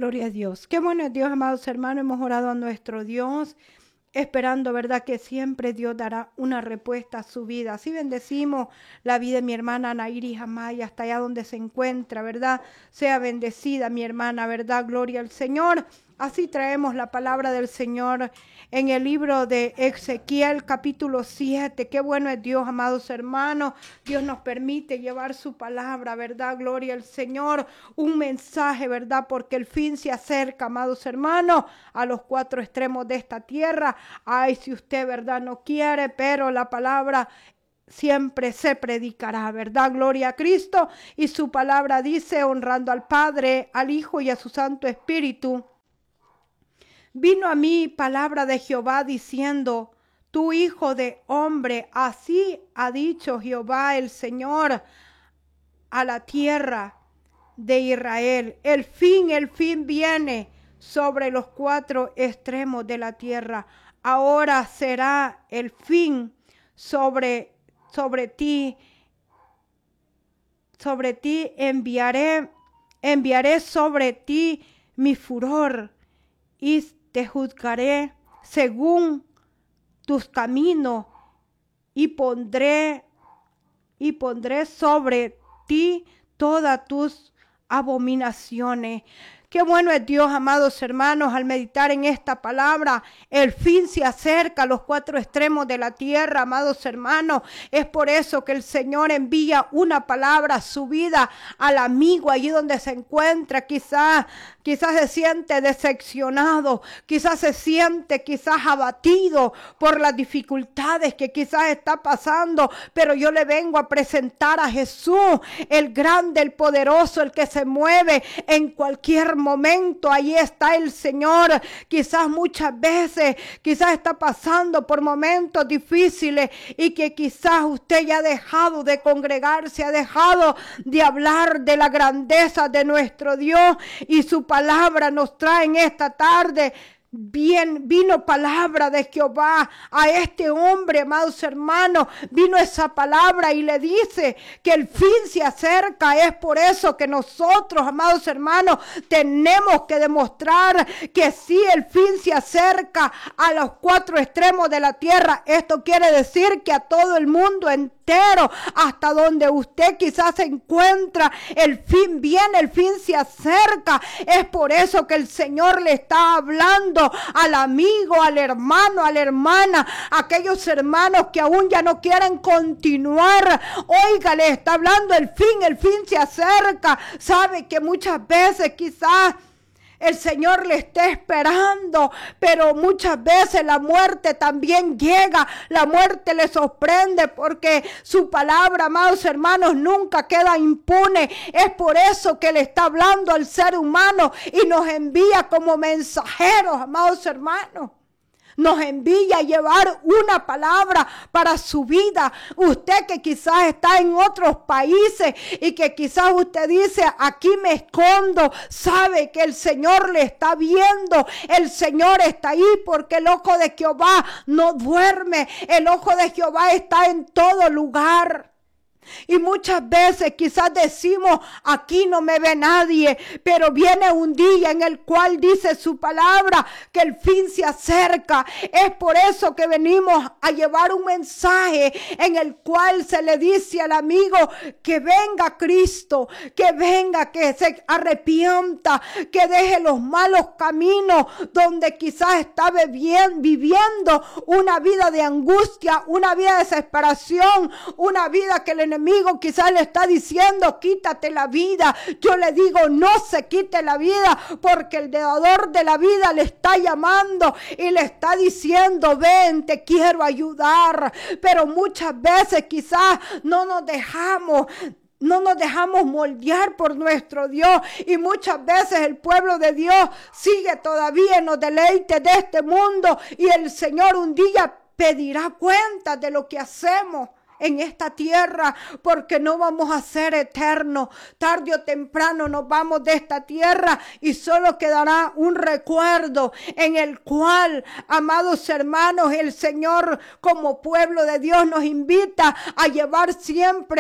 Gloria a Dios. Qué bueno es Dios, amados hermanos. Hemos orado a nuestro Dios, esperando, ¿verdad?, que siempre Dios dará una respuesta a su vida. Así bendecimos la vida de mi hermana Nairis Amaya, hasta allá donde se encuentra, ¿verdad? Sea bendecida mi hermana, ¿verdad? Gloria al Señor. Así traemos la palabra del Señor en el libro de Ezequiel, capítulo 7. Qué bueno es Dios, amados hermanos. Dios nos permite llevar su palabra, ¿verdad? Gloria al Señor. Un mensaje, ¿verdad? Porque el fin se acerca, amados hermanos, a los cuatro extremos de esta tierra. Ay, si usted, ¿verdad?, no quiere, pero la palabra siempre se predicará, ¿verdad? Gloria a Cristo. Y su palabra dice, honrando al Padre, al Hijo y a su Santo Espíritu. Vino a mí palabra de Jehová diciendo, tú hijo de hombre, así ha dicho Jehová el Señor a la tierra de Israel. El fin viene sobre los cuatro extremos de la tierra. Ahora será el fin sobre ti. Sobre ti enviaré sobre ti mi furor y te juzgaré según tus caminos y pondré sobre ti todas tus abominaciones. Qué bueno es Dios, amados hermanos, al meditar en esta palabra. El fin se acerca a los cuatro extremos de la tierra, amados hermanos. Es por eso que el Señor envía una palabra a su vida, al amigo allí donde se encuentra. Quizás se siente decepcionado, quizás se siente abatido por las dificultades que quizás está pasando. Pero yo le vengo a presentar a Jesús, el grande, el poderoso, el que se mueve en cualquier momento. Ahí está el Señor. Quizás muchas veces, está pasando por momentos difíciles y que quizás usted ya ha dejado de congregarse, ha dejado de hablar de la grandeza de nuestro Dios, y su palabra nos trae en esta tarde. Vino palabra de Jehová a este hombre, amados hermanos. Vino esa palabra y le dice que el fin se acerca. Es por eso que nosotros, amados hermanos, tenemos que demostrar que sí, el fin se acerca a los cuatro extremos de la tierra. Esto quiere decir que a todo el mundo entero, hasta donde usted quizás se encuentra, el fin viene, el fin se acerca. Es por eso que el Señor le está hablando al amigo, al hermano, a la hermana, aquellos hermanos que aún ya no quieren continuar. Oiga, le está hablando el fin se acerca. Sabe que muchas veces quizás el Señor le está esperando, pero muchas veces la muerte también llega, la muerte le sorprende, porque su palabra, amados hermanos, nunca queda impune. Es por eso que le está hablando al ser humano y nos envía como mensajeros, amados hermanos. Nos envía a llevar una palabra para su vida. Usted que quizás está en otros países y que quizás usted dice, aquí me escondo, sabe que el Señor le está viendo. El Señor está ahí, porque el ojo de Jehová no duerme. El ojo de Jehová está en todo lugar. Y muchas veces quizás decimos, aquí no me ve nadie, pero viene un día en el cual dice su palabra que el fin se acerca. Es por eso que venimos a llevar un mensaje en el cual se le dice al amigo que venga Cristo, que venga, que se arrepienta, que deje los malos caminos donde quizás está viviendo una vida de angustia, una vida de desesperación, una vida que el enemigo quizás le está diciendo, quítate la vida. Yo le digo, no se quite la vida, porque el dador de la vida le está llamando y le está diciendo, ven, te quiero ayudar. Pero muchas veces quizás no nos dejamos moldear por nuestro Dios, y muchas veces el pueblo de Dios sigue todavía en los deleites de este mundo, y el Señor un día pedirá cuentas de lo que hacemos en esta tierra, porque no vamos a ser eternos. Tarde o temprano nos vamos de esta tierra y solo quedará un recuerdo en el cual, amados hermanos, el Señor como pueblo de Dios nos invita a llevar siempre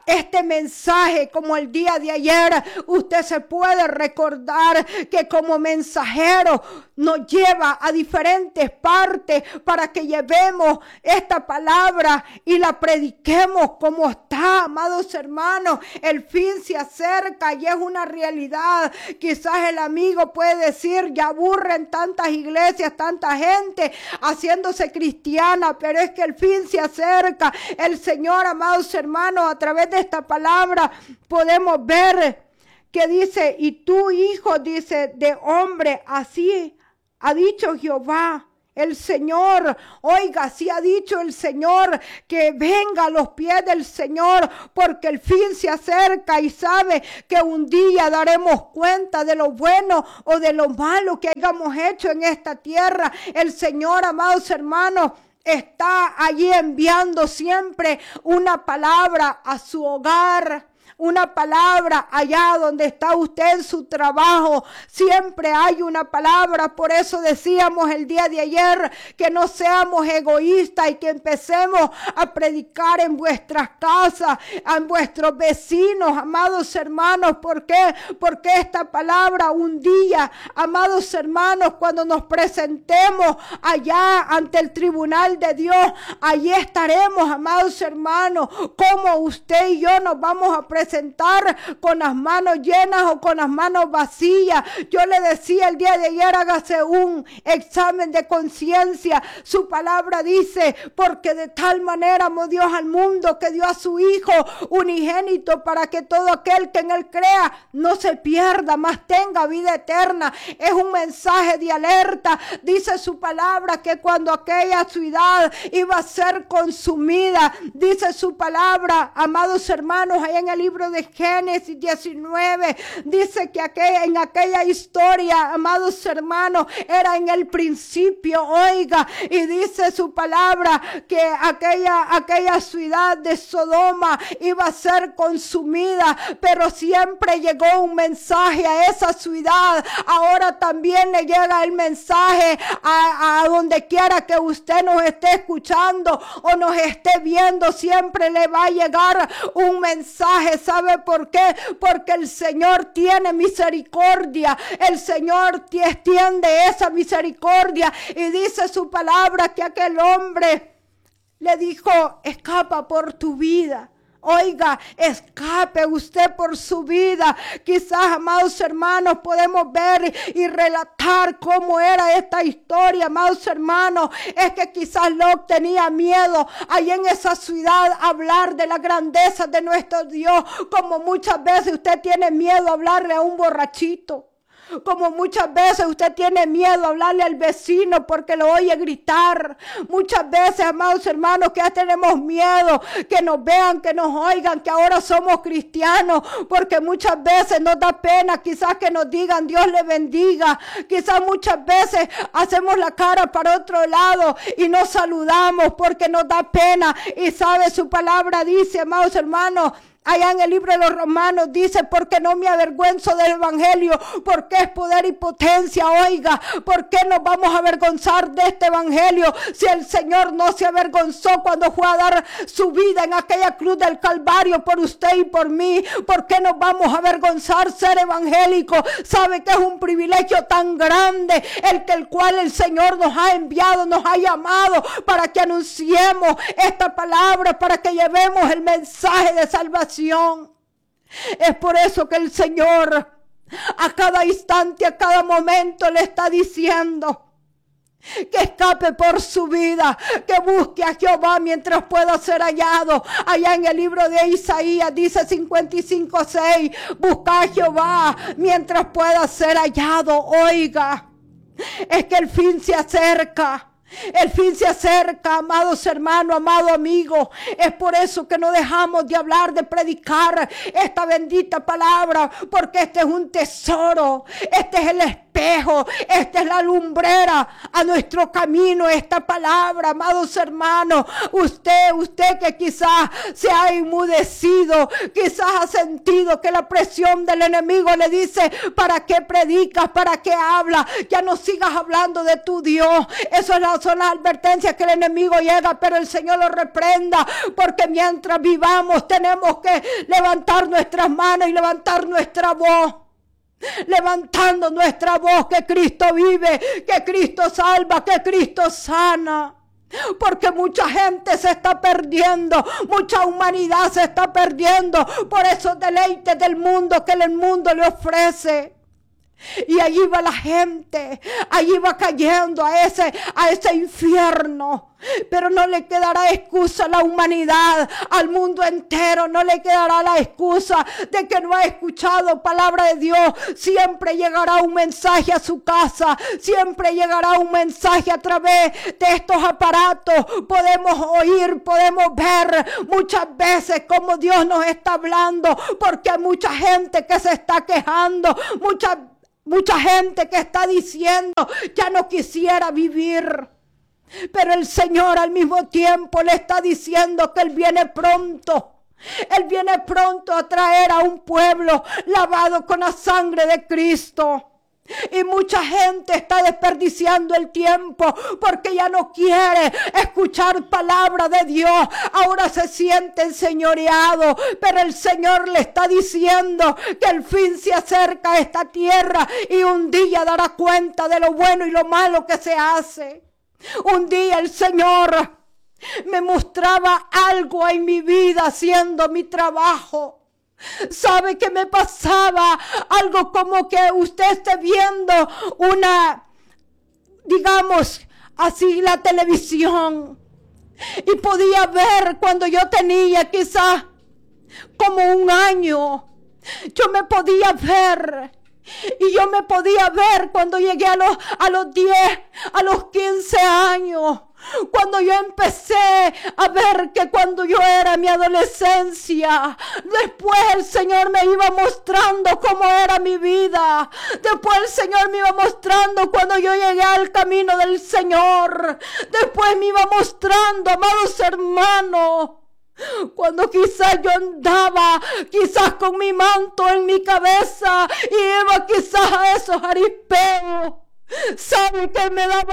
este mensaje, como el día de ayer, usted se puede recordar que como mensajero nos lleva a diferentes partes para que llevemos esta palabra y la prediquemos como está, amados hermanos. El fin se acerca y es una realidad. Quizás el amigo puede decir, ya aburren tantas iglesias, tanta gente haciéndose cristiana, pero es que el fin se acerca. El Señor, amados hermanos, a través de esta palabra podemos ver que dice, y tú, hijo, dice, de hombre, así ha dicho Jehová, el Señor. Oiga, así ha dicho el Señor, que venga a los pies del Señor, porque el fin se acerca y sabe que un día daremos cuenta de lo bueno o de lo malo que hayamos hecho en esta tierra. El Señor, amados hermanos, está allí enviando siempre una palabra a su hogar. Una palabra allá donde está usted en su trabajo. Siempre hay una palabra. Por eso decíamos el día de ayer que no seamos egoístas y que empecemos a predicar en vuestras casas, en vuestros vecinos, amados hermanos. ¿Por qué? Porque esta palabra un día, amados hermanos, cuando nos presentemos allá ante el tribunal de Dios, allí estaremos, amados hermanos, como usted y yo nos vamos a presentar con las manos llenas o con las manos vacías. Yo le decía el día de ayer, hágase un examen de conciencia. Su palabra dice, porque de tal manera amó Dios al mundo que dio a su Hijo unigénito para que todo aquel que en él crea no se pierda, mas tenga vida eterna. Es un mensaje de alerta. Dice su palabra que cuando aquella ciudad iba a ser consumida, dice su palabra, amados hermanos, ahí en el libro de Génesis 19, dice que en aquella historia, amados hermanos, era en el principio, oiga, y dice su palabra que aquella ciudad de Sodoma iba a ser consumida, pero siempre llegó un mensaje a esa ciudad. Ahora también le llega el mensaje a donde quiera que usted nos esté escuchando o nos esté viendo, siempre le va a llegar un mensaje. ¿Sabe por qué? Porque el Señor tiene misericordia. El Señor extiende esa misericordia y dice su palabra que aquel hombre le dijo, escapa por tu vida. Oiga, escape usted por su vida. Quizás, amados hermanos, podemos ver y relatar cómo era esta historia, amados hermanos. Es que quizás Lot tenía miedo ahí en esa ciudad hablar de la grandeza de nuestro Dios, como muchas veces usted tiene miedo a hablarle a un borrachito. Como muchas veces usted tiene miedo a hablarle al vecino porque lo oye gritar. Muchas veces, amados hermanos, que ya tenemos miedo que nos vean, que nos oigan, que ahora somos cristianos, porque muchas veces nos da pena quizás que nos digan Dios le bendiga. Quizás muchas veces hacemos la cara para otro lado y nos saludamos porque nos da pena. Y sabe, su palabra dice, amados hermanos, allá en el libro de los Romanos dice, porque no me avergüenzo del evangelio, porque es poder y potencia. Oiga, ¿por qué nos vamos a avergonzar de este evangelio si el Señor no se avergonzó cuando fue a dar su vida en aquella cruz del Calvario por usted y por mí? ¿Por qué nos vamos a avergonzar ser evangélicos? Sabe que es un privilegio tan grande el cual el Señor nos ha enviado, nos ha llamado para que anunciemos esta palabra, para que llevemos el mensaje de salvación. Es por eso que el Señor a cada instante, a cada momento le está diciendo que escape por su vida, que busque a Jehová mientras pueda ser hallado. Allá en el libro de Isaías dice 55:6, busca a Jehová mientras pueda ser hallado. Oiga, es que el fin se acerca. El fin se acerca, amados hermanos, amado amigo. Es por eso que no dejamos de hablar, de predicar esta bendita palabra, porque este es un tesoro, este es el espejo, esta es la lumbrera a nuestro camino, esta palabra, amados hermanos. Usted que quizás se ha enmudecido, quizás ha sentido que la presión del enemigo le dice, ¿para qué predicas? ¿Para qué hablas? Ya no sigas hablando de tu Dios. Eso es la son las advertencias que el enemigo llega, pero el Señor lo reprenda, porque mientras vivamos tenemos que levantar nuestras manos y levantar nuestra voz. Levantando nuestra voz, que Cristo vive, que Cristo salva, que Cristo sana. Porque mucha gente se está perdiendo, mucha humanidad se está perdiendo por esos deleites del mundo que el mundo le ofrece. Y allí va la gente, allí va cayendo a ese infierno. Pero no le quedará excusa a la humanidad, al mundo entero. No le quedará la excusa de que no ha escuchado palabra de Dios. Siempre llegará un mensaje a su casa. Siempre llegará un mensaje a través de estos aparatos. Podemos oír, podemos ver muchas veces cómo Dios nos está hablando. Porque hay mucha gente que se está quejando. Mucha gente que está diciendo, ya no quisiera vivir. Pero el Señor al mismo tiempo le está diciendo que Él viene pronto. Él viene pronto a traer a un pueblo lavado con la sangre de Cristo. Y mucha gente está desperdiciando el tiempo porque ya no quiere escuchar palabra de Dios. Ahora se siente enseñoreado, pero el Señor le está diciendo que el fin se acerca a esta tierra y un día dará cuenta de lo bueno y lo malo que se hace. Un día el Señor me mostraba algo en mi vida haciendo mi trabajo. ¿Sabe qué me pasaba? Algo como que usted esté viendo digamos así, la televisión. Y podía ver cuando yo tenía quizás como 1 año. Yo me podía ver. Y yo me podía ver cuando llegué a los 10, a los 15 años. Cuando yo empecé a ver que cuando yo era mi adolescencia, después el Señor me iba mostrando cómo era mi vida. Después el Señor me iba mostrando cuando yo llegué al camino del Señor. Después me iba mostrando, amados hermanos, cuando quizás yo andaba quizás con mi manto en mi cabeza y iba quizás a esos arispeos. ¿Sabe qué me daba